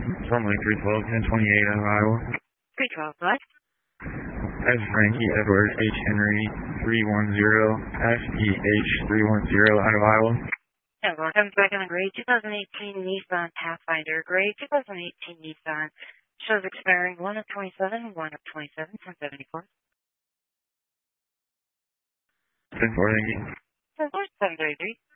Runway 312, 1028 out of Iowa. 312, what? S. Frankie Edward H. Henry 310, SEH 310 out of Iowa. Yeah, well, comes back on a gray 2018 Nissan Pathfinder. Gray 2018 Nissan. Shows expiring 1 of 27, 1 of 27, 1074. 10-4, thank you. 733.